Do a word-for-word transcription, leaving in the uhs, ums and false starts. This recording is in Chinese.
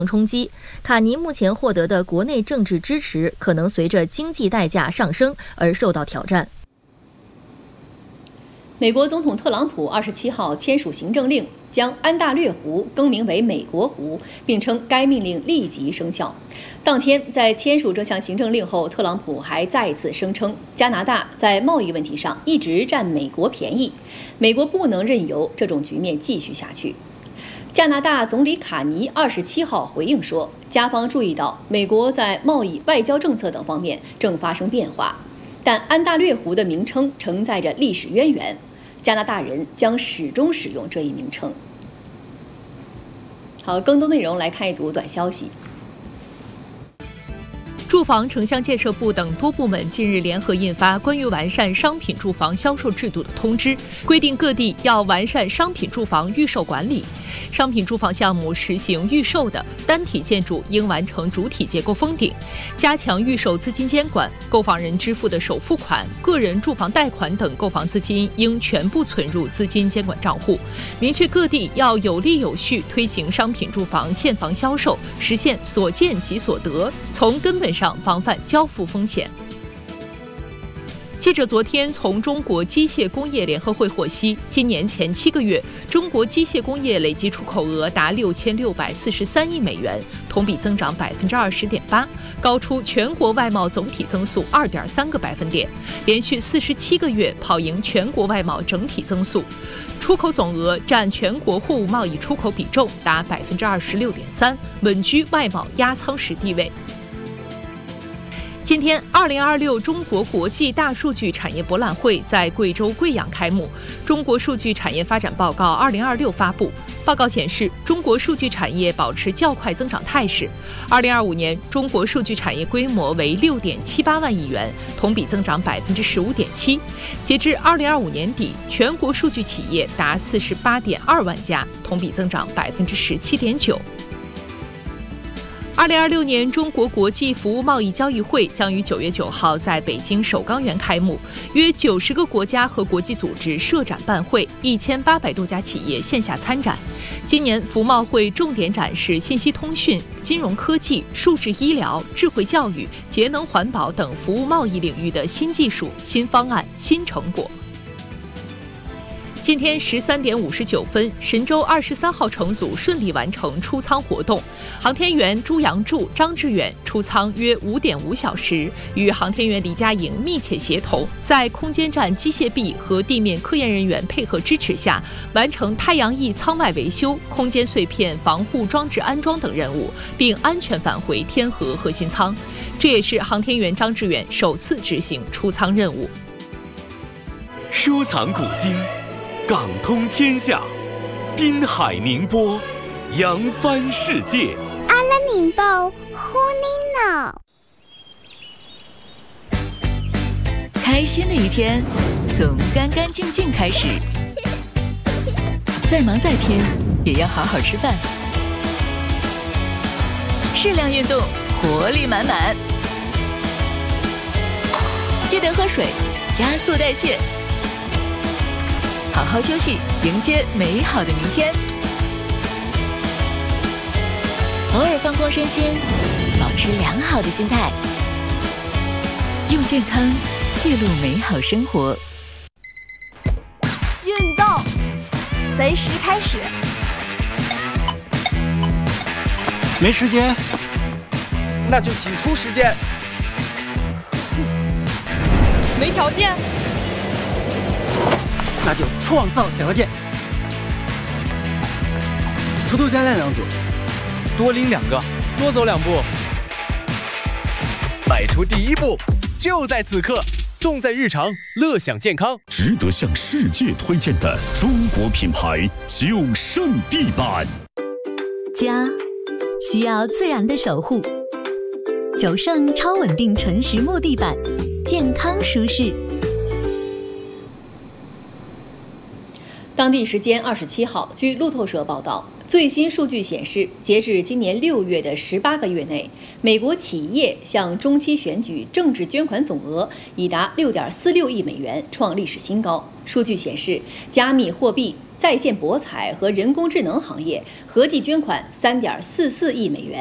冲击，卡尼目前获得的国内政治支持可能随着经济代价上升而受到挑战。 美国总统特朗普二十七号签署行政令，将安大略湖更名为美国湖，并称该命令立即生效。当天，在签署这项行政令后，特朗普还再次声称，加拿大在贸易问题上一直占美国便宜，美国不能任由这种局面继续下去。加拿大总理卡尼二十七号回应说，加方注意到美国在贸易、外交政策等方面正发生变化，但安大略湖的名称承载着历史渊源，加拿大人将始终使用这一名称。好，更多内容来看一组短消息。 住房城乡建设部等多部门近日联合印发关于完善商品住房销售制度的通知，规定各地要完善商品住房预售管理。商品住房项目实行预售的单体建筑应完成主体结构封顶，加强预售资金监管，购房人支付的首付款、个人住房贷款等购房资金应全部存入资金监管账户。明确各地要有力有序推行商品住房现房销售，实现所见即所得，从根本上防范交付风险。记者昨天从中国机械工业联合会获悉，今年前七个月，中国机械工业累计出口额达六千六百四十三亿美元，同比增长百分之二十点八，高出全国外贸总体增速二点三个百分点，连续四十七个月跑赢全国外贸整体增速。出口总额占全国货物贸易出口比重达百分之二十六点三，稳居外贸压舱石地位。今天，二零二六中国国际大数据产业博览会在贵州贵阳开幕。中国数据产业发展报告二零二六发布，报告显示，中国数据产业保持较快增长态势。二零二五年，中国数据产业规模为六点七八万亿元，同比增长百分之十五点七。截至二零二五年底，全国数据企业达四十八点二万家，同比增长百分之十七点九。二零二六年中国国际服务贸易交易会将于九月九号在北京首钢园开幕，约九十个国家和国际组织设展办会，一千八百多家企业线下参展。今年服贸会重点展示信息通讯、金融科技、数字医疗、智慧教育、节能环保等服务贸易领域的新技术、新方案、新成果。今天十三点五十九分，神舟二十三号乘组顺利完成出舱活动。航天员朱杨柱、张志远出舱约五点五小时，与航天员李佳颖密切协同，在空间站机械臂和地面科研人员配合支持下，完成太阳翼舱外维修、空间碎片防护装置安装等任务，并安全返回天河核心舱。这也是航天员张志远首次执行出舱任务。 收藏古今，港通天下，滨海宁波，扬帆世界。 阿拉宁波，呼尼诺。 开心的一天，从干干净净开始。再忙再拼，也要好好吃饭。适量运动，活力满满。记得喝水，加速代谢。好好休息，迎接美好的明天。偶尔放空身心，保持良好的心态，用健康记录美好生活。 运动，随时开始。 没时间， 那就挤出时间。 没条件。 那就创造条件， 偷偷加练两组， 多拎两个，多走两步， 迈出第一步，就在此刻，重在日常，乐享健康。 值得向世界推荐的中国品牌九胜地板， 家需要自然的守护，九胜超稳定纯实木地板，健康舒适。 当地时间二十七号，据路透社报道，最新数据显示，截至今年六月的十八个月内，美国企业向中期选举政治捐款总额已达六点四六亿美元，创历史新高。数据显示，加密货币、 在线博彩和人工智能行业，合计捐款三点四四亿美元。